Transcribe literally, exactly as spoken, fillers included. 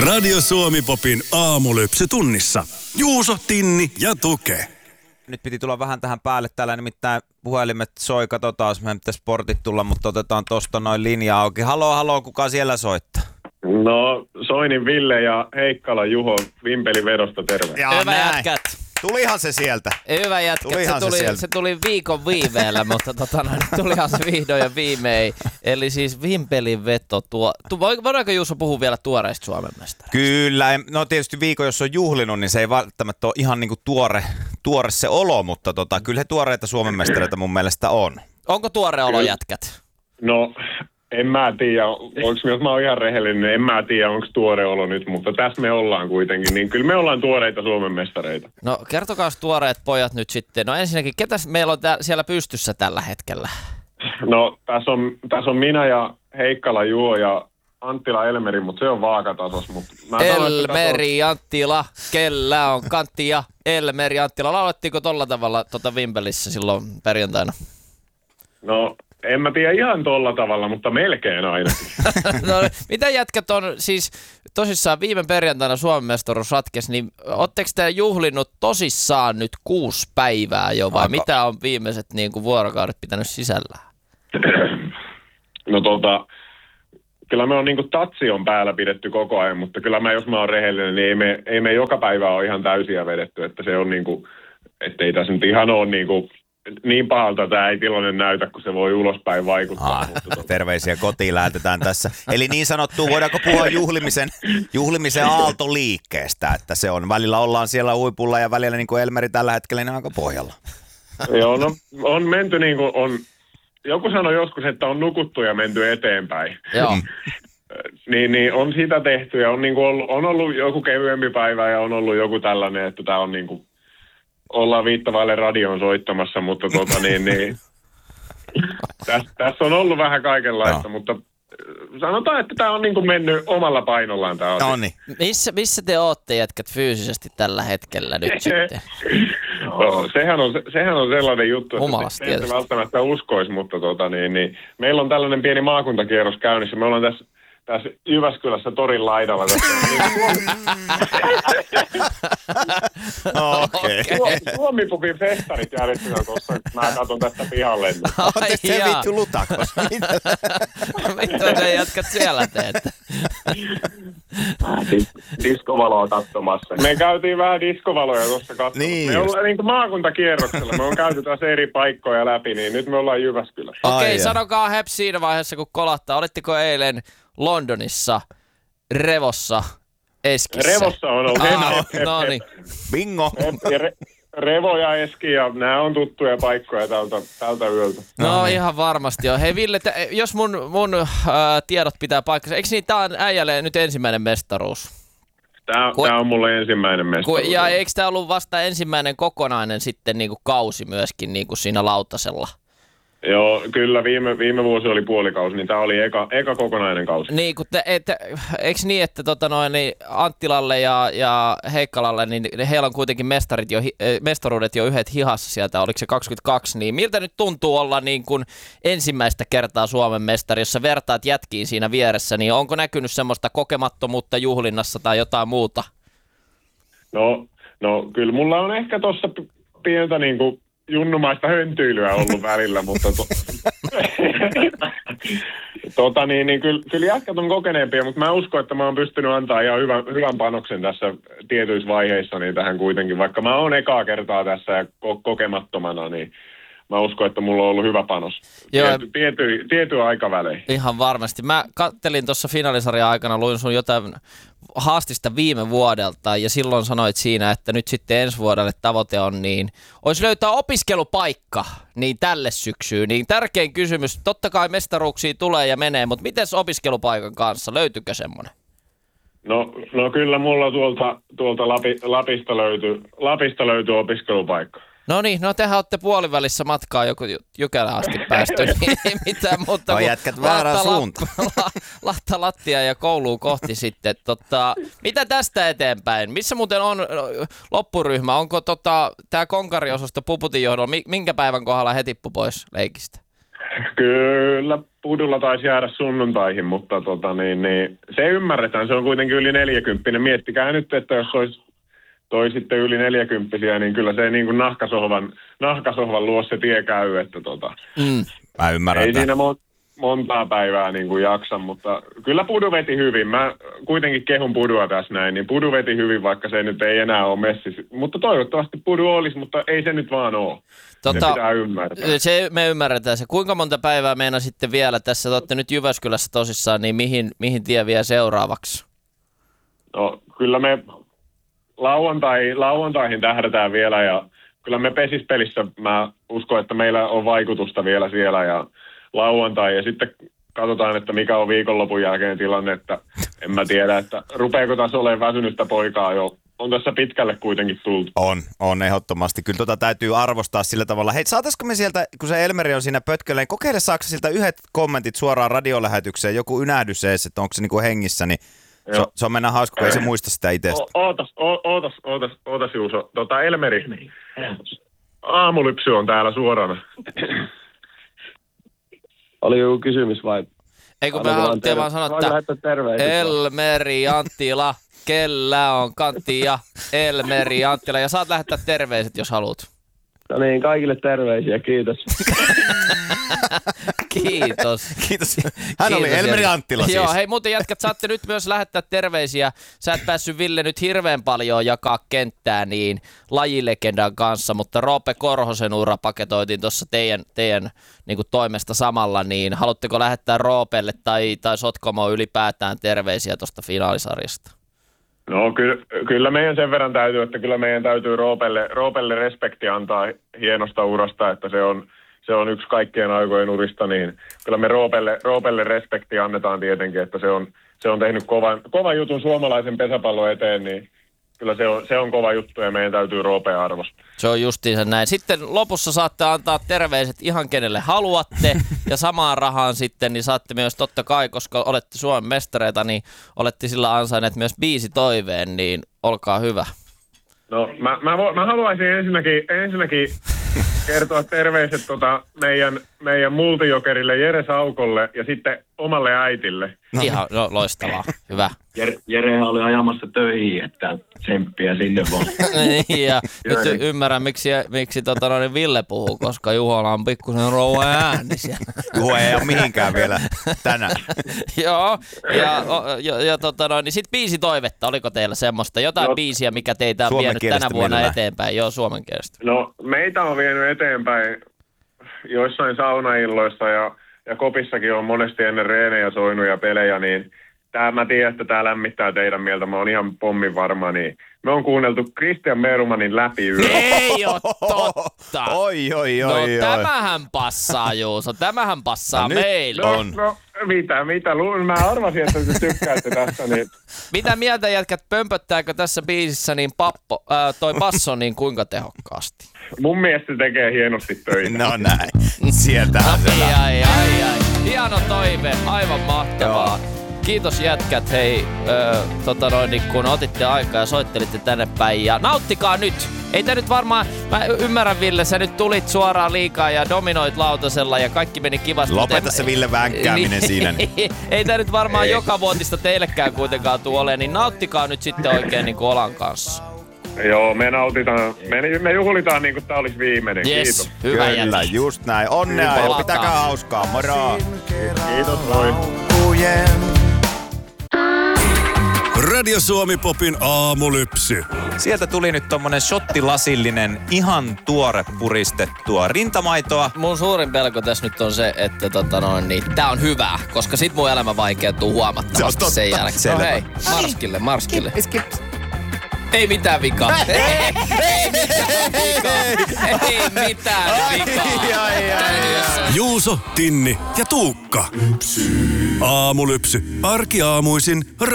Radio Suomi-popin aamulypsy tunnissa. Juuso, Tinni ja Tuke. Nyt piti tulla vähän tähän päälle. Täällä nimittäin puhelimet soi. Katsotaan, jos meidän pitäisi sportit tulla, mutta otetaan tosta noin linja auki. Haloo, haloo, kuka siellä soittaa? No, Soinin Ville ja Heikkala Juho Vimpelin vedosta, terve. Ja Hyvä näin. jätkät. Tulihan se sieltä. Hyvä jätkät. Tulihan Se se tuli, sieltä. se tuli viikon viiveellä, mutta tota, no, tulihan se vihdoin ja viimein. Eli siis Vimpelin veto. Tuo, tu, voidaanko Juuso puhua vielä tuoreista Suomen mestareista? Kyllä. No tietysti viikon, jos on juhlinut, niin se ei välttämättä ole ihan niinku tuore, tuore se olo, mutta tota, kyllä he tuoreita Suomen mestareita mun mielestä on. Onko tuore olo jätkät? No, en mä tiedä, onko, jos mä oon ihan rehellinen, niin en mä tiedä, onko tuore olo nyt, mutta tässä me ollaan kuitenkin, niin kyllä me ollaan tuoreita Suomen mestareita. No kertokaa tuoreet pojat nyt sitten. No ensinnäkin, ketä meillä on tää, siellä pystyssä tällä hetkellä? No, tässä on, tässä on minä ja Heikkala Juho ja Anttila Elmeri, mutta se on vaakatasos. Mutta mä sanon, että Elmeri Anttila, kellä on Kantti ja Elmeri Anttila. Laulettiinko tolla tavalla tota Vimpelissä silloin perjantaina? No, en mä tiedä ihan tolla tavalla, mutta melkein aina. No, mitä jätkät on, siis tosissaan viime perjantaina Suomen mestaruus ratkesi, niin ootteko te juhlinut tosissaan nyt kuusi päivää jo vai Aika. mitä on viimeiset niin kuin vuorokaudet pitänyt sisällään? No tota, kyllä me on niinku tatsi on päällä pidetty koko ajan, mutta kyllä mä, jos mä oon rehellinen, niin ei me, ei me joka päivä ole ihan täysiä vedetty, että se on niinku, ettei tässä nyt ihan ole niinku, niin pahalta tämä ei tilanne näytä, kun se voi ulospäin vaikuttaa. Ah, mutta tota, terveisiä kotiin lähetetään tässä. Eli niin sanottu, voidaanko puhua juhlimisen, juhlimisen aaltoliikkeestä, että se on, välillä ollaan siellä huipulla ja välillä niin kuin Elmeri tällä hetkellä niin aika pohjalla. joo, no on menty niin kuin on, joku sanoi joskus, että on nukuttu ja menty eteenpäin. Joo. niin, niin on sitä tehty ja on, niin kuin ollut, on ollut joku kevyempi päivä ja on ollut joku tällainen, että tämä on niin kuin, ollaan viittavaille radioon soittamassa, mutta tota niin, niin tässä, tässä on ollut vähän kaikenlaista, no. mutta sanotaan, että tämä on niin kuin mennyt omalla painollaan tämä asia. No niin. Missä, missä te ootte jätkät fyysisesti tällä hetkellä nyt sitten? No, sehän, on, sehän on sellainen juttu, Humalassa että te ette tietysti. välttämättä uskoisi, mutta tota, niin, niin, meillä on tällainen pieni maakuntakierros käynnissä. Me ollaan tässä, tässä Jyväskylässä torin laidalla. Tässä. No, okei. Okay. Suomi-pupin festarit järjestetään tuossa, mä katson tästä pihalle. Ootte se jaa. vittu lutakos. Mitä te jätkät siellä teette? Diskovaloa katsomassa. Me käytiin vähän diskovaloja tuossa katsomassa. Niin me just. ollaan niin kuin maakuntakierroksella. Me on käyty taas eri paikkoja läpi, niin nyt me ollaan Jyväskylässä. Okei, Ai sanokaa hep siinä vaiheessa, kun kolahtaa. Olitteko eilen Londonissa, Revossa, Eskissä? Revossa on ollut. Ah, Hep, hep, hep, no niin. Bingo. hep. Ja Re, Revo ja Eski, ja nämä on tuttuja paikkoja tältä, tältä yöltä. No, No no niin. ihan varmasti on. Hei Ville, te, jos mun, mun äh, tiedot pitää paikkansa, eikö niin tää on äijälle nyt ensimmäinen mestaruus? Tämä, Ku- tämä on mulle ensimmäinen mestaruus. Ku, ja eikö tää ollut vasta ensimmäinen kokonainen sitten niinku kausi myöskin niinku siinä lautasella? Joo, kyllä viime, viime vuosi oli puolikausi, niin tämä oli eka, eka kokonainen kausi. Niin, kun te, et, eikö niin, että tota noin, niin Anttilalle ja, ja Heikkalalle, niin heillä on kuitenkin mestarit jo, hi- eh, mestaruudet jo yhdet hihassa sieltä, oliko se kaksikymmentäkaksi, niin miltä nyt tuntuu olla niin kuin ensimmäistä kertaa Suomen mestari, jos sä vertaat jätkiin siinä vieressä, niin onko näkynyt semmoista kokemattomuutta juhlinnassa tai jotain muuta? No, no kyllä mulla on ehkä tuossa p- pientä niin kuin junnumaista höntyilyä ollut välillä, mutta to... tota, niin, niin kyllä, kyllä jätkät on kokeneempia, mutta mä uskon, että mä oon pystynyt antaa ihan hyvän, hyvän panoksen tässä tietyissä vaiheissa niin tähän kuitenkin. Vaikka mä oon ekaa kertaa tässä ja ko- kokemattomana, niin mä uskon, että mulla on ollut hyvä panos. Joo. Tiety, tiety, tiety aikavälein. Ihan varmasti. Mä kattelin tuossa finaalisarjan aikana, luin sun jotain haastista viime vuodelta ja silloin sanoit siinä, että nyt sitten ensi vuodelle tavoite on niin, olisi löytää opiskelupaikka niin tälle syksyyn. Niin tärkein kysymys, totta kai mestaruuksia tulee ja menee, mutta miten opiskelupaikan kanssa, löytyykö semmoinen? No, no kyllä mulla tuolta, tuolta Lapi, Lapista, löytyy, Lapista löytyy opiskelupaikka. No niin, no tehän olette puolivälissä matkaa joku Jykälään asti päästy, niin ei mitään muuta No kuin jätkät väärään lahta, suuntaan. la- lahta lattia ja kouluun kohti sitten. Tota, mitä tästä eteenpäin? Missä muuten on no, loppuryhmä? Onko tota, tämä konkariosasto Puputin johdolla, mi- minkä päivän kohdalla he tippu pois leikistä? Kyllä, pudulla taisi jäädä sunnuntaihin, mutta tota, niin, niin, se ymmärretään. Se on kuitenkin yli neljäkymppinen. Miettikää nyt, että jos olisi toi sitten yli neljäkymppisiä, niin kyllä se niin kuin nahkasohvan, nahkasohvan luo se tie käy. Että tota, mm. Mä ymmärrän. Ei siinä mon, montaa päivää niin kuin jaksa, mutta kyllä pudu veti hyvin. Mä kuitenkin kehun pudua tässä näin, niin pudu veti hyvin, vaikka se nyt ei enää ole messi. Mutta toivottavasti pudu olisi, mutta ei se nyt vaan ole. Tota, se pitää ymmärtää. Se me ymmärretään se. Kuinka monta päivää meina sitten vielä tässä? Te olette nyt Jyväskylässä tosissaan, niin mihin, mihin tie vie seuraavaksi? No kyllä me lauantai, lauantaihin tähdätään vielä ja kyllä me pesispelissä mä uskon, että meillä on vaikutusta vielä siellä ja lauantai ja sitten katsotaan, että mikä on viikonlopun jälkeen tilanne, että en mä tiedä, että rupeeko taas olemaan väsynyttä poikaa jo. On tässä pitkälle kuitenkin tultu. On, on ehdottomasti. Kyllä tota täytyy arvostaa sillä tavalla. Hei, saataisiko me sieltä, kun se Elmeri on siinä pötköllä, niin kokeile saako siltä yhdet kommentit suoraan radiolähetykseen, joku ynähdys ees, että onko se niinku hengissä, niin se, se on mennä hauska, kun ei se muista sitä itsestä. O- ootas, o- ootas, ootas, ootas Juuso. Tota Elmeri, aamulypsy on täällä suorana. Oli joku kysymys vai? Ei kun me haluttiin vaan sanoa, että Elmeri Anttila, kellä on kantti ja Elmeri Anttila. Ja saat lähettää terveiset, jos haluat. No niin, kaikille terveisiä, kiitos. Kiitos. Kiitos. Hän Kiitos, oli Elmeri Anttila siis. Joo, hei muuten jätkät, saatte nyt myös lähettää terveisiä. Sä et päässyt Ville nyt hirveän paljon jakaa kenttää niin lajilegendan kanssa, mutta Roope Korhosen ura paketoitiin tuossa teidän, teidän niin kuin toimesta samalla, niin haluatteko lähettää Roopelle tai, tai Sotkamoon ylipäätään terveisiä tuosta finaalisarjasta? No kyllä, kyllä meidän sen verran täytyy, että kyllä meidän täytyy Roopelle, Roopelle respekti antaa hienosta urasta, että se on, se on yksi kaikkien aikojen urista, niin kyllä me Roopelle, Roopelle respekti annetaan tietenkin, että se on, se on tehnyt kovan, kovan jutun suomalaisen pesäpallon eteen, niin kyllä se on, se on kova juttu ja meidän täytyy Roopea arvostaa. Se on justiinsa näin. Sitten lopussa saatte antaa terveiset ihan kenelle haluatte ja samaan rahaan sitten niin saatte myös totta kai, koska olette Suomen mestareita, niin olette sillä ansainneet myös biisitoiveen, niin olkaa hyvä. No mä, mä, vo, mä haluaisin ensinnäkin, ensinnäkin kertoa terveiset tota meidän, meidän multijokerille Jere Saukolle ja sitten omalle äitille. No. Ihan no, loistavaa, hyvä. Jere, Jerehän oli ajamassa töihin, että tsemppiä sinne vaan. ja nyt y- ymmärrän, miksi, miksi tota, noin Ville puhuu, koska Juhola on pikkusen rouva ääni siellä. Juho ei ole mihinkään vielä tänään. Joo, ja, ja, ja tota, noin, niin sitten biisitoivetta, oliko teillä semmoista? Jotain no, biisiä, mikä teitä on vienyt tänä vuonna millään eteenpäin? Joo, suomen kielestä. No meitä on vienyt eteenpäin joissain saunailloissa ja, ja kopissakin on monesti ennen reenejä soinut ja pelejä, niin tää, mä tiedän, että tämä lämmittää teidän mieltä, mä oon ihan pommin varma, niin me on kuunneltu Christian Merumanin Läpi yö. Ei oo totta! Oi, oi, no oi, tämähän passaa, Juuso, tämähän passaa no, meille. No, on. no mitä, mitä, mä arvasin, että te tykkäätte tästä. Niin. Mitä mieltä jätkät, pömpöttääkö tässä biisissä niin pappo, ää, toi basso niin kuinka tehokkaasti? Mun mielestä se tekee hienosti töitä. No näin, sieltähän se ai, ai, ai, ai. Hieno toive, aivan mahtavaa. Joo. Kiitos jätkät, hei, ö, tota noin, niin kun otitte aikaa ja soittelitte tänne päin ja nauttikaa nyt. Ei tää nyt varmaan, mä ymmärrän Ville, sä nyt tulit suoraan liikaa ja dominoit lautasella ja kaikki meni kivasti. Lopeta se Ville vänkkääminen niin, siinä. Ei tää nyt varmaan joka vuotista teillekään kuitenkaan tuu olemaan, niin nauttikaa nyt sitten oikein niin kuin Olan kanssa. Joo, me nautitaan, me, me juhlitaan niin kuin tää olisi viimeinen, yes, kiitos. Hyvä Kyllä, jätä. just näin. Onnea ja pitäkää hauskaa, moro! Kiitos, moi! Radio Suomi Popin aamulypsy. Sieltä tuli nyt tommonen shottilasillinen, ihan tuore puristettua rintamaitoa. Mun suurin pelko tässä nyt on se, että tota noin, niin, tää on hyvä, koska sit mun elämä vaikeutuu huomattavasti se sen jälkeen. Selvä. No hei, marskille, marskille. Ei mitään vikaa. Ei, ei mitään vikaa. Ei mitään vikaa. Juuso, Tinni ja Tuukka. Aamulypsy. Arkiaamuisin